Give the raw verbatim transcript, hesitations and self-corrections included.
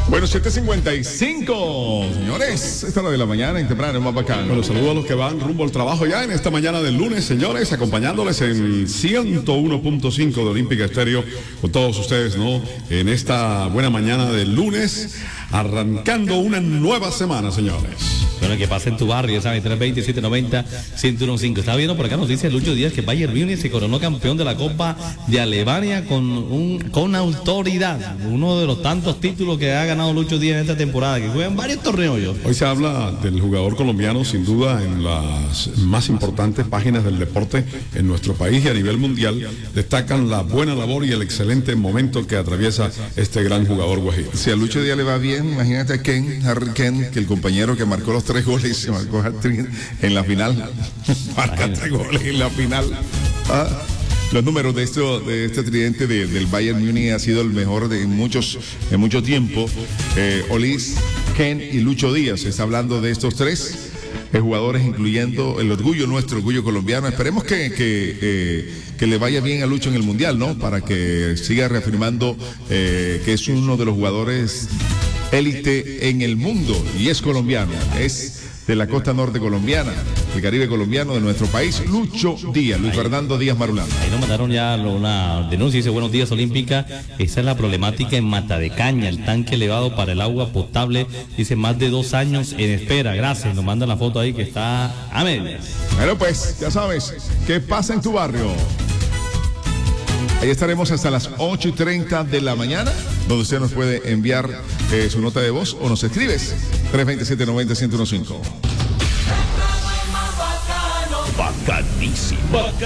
Bueno, siete cincuenta y cinco, señores. Esta hora de la mañana, en temprano, es más bacano. Bueno, saludos a los que van rumbo al trabajo ya en esta mañana del lunes, señores, acompañándoles en ciento uno punto cinco de Olímpica Estéreo, con todos ustedes, ¿no? En esta buena mañana del lunes, arrancando una nueva semana, señores. Bueno, que pasa en tu barrio, ¿sabes? tres veinte, siete noventa, ciento uno punto cinco. Estaba viendo por acá noticias Lucho Díaz que Bayern Múnich se coronó campeón de la Copa de Alemania con un con autoridad. Uno de los tantos títulos que ha ganado Lucho Díaz en esta temporada, que juegan varios torneos. Yo. Hoy se habla del jugador colombiano, sin duda, en las más importantes páginas del deporte en nuestro país y a nivel mundial. Destacan la buena labor y el excelente momento que atraviesa este gran jugador guajiro. Si a Lucho Díaz le va bien, imagínate a Ken, Harry Ken, que el compañero que marcó los tres goles, se marcó hat-trick en la final. Marca tres goles en la final. Ah, los números de esto, de este tridente de, del Bayern Múnich ha sido el mejor de muchos, en mucho tiempo. Eh, Olis, Ken y Lucho Díaz. Se está hablando de estos tres eh, jugadores, incluyendo el orgullo nuestro, el orgullo colombiano. Esperemos que, que, eh, que le vaya bien a Lucho en el Mundial, ¿no? Para que siga reafirmando eh, que es uno de los jugadores élite en el mundo y es colombiano, es de la costa norte colombiana, del Caribe colombiano, de nuestro país, Lucho Díaz, Luis Fernando Díaz Marulán. Ahí nos mandaron ya una denuncia, dice buenos días Olímpica, esa es la problemática en Mata de Caña, el tanque elevado para el agua potable, dice más de dos años en espera, gracias, nos mandan la foto ahí que está a medias. Bueno pues, ya sabes, ¿qué pasa en tu barrio? Ahí estaremos hasta las ocho y treinta de la mañana, donde usted nos puede enviar eh, su nota de voz o nos escribes tres veintisiete noventa, ciento quince. Bacanísimo. Bacán.